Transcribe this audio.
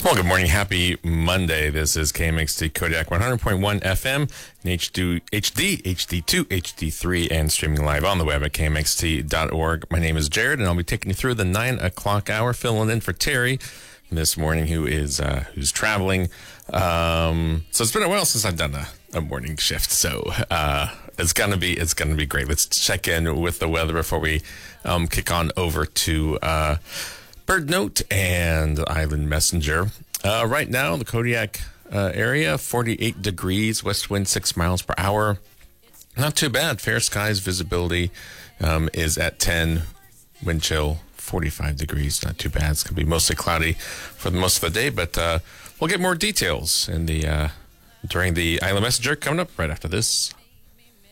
Well, good morning. Happy Monday. This is KMXT Kodiak 100.1 FM in HD, HD2, HD3, and streaming live on the web at KMXT.org. My name is Jared, and I'll be taking you through the 9 o'clock hour, filling in for Terry this morning, who's traveling. So it's been a while since I've done a morning shift, so it's gonna be great. Let's check in with the weather before we kick on over to Bird Note and Island Messenger. Right now, the Kodiak area, 48 degrees, west wind 6 miles per hour. Not too bad. Fair skies, visibility is at 10, wind chill 45 degrees. Not too bad. It's going to be mostly cloudy for the most of the day, but we'll get more details in during the Island Messenger coming up right after this.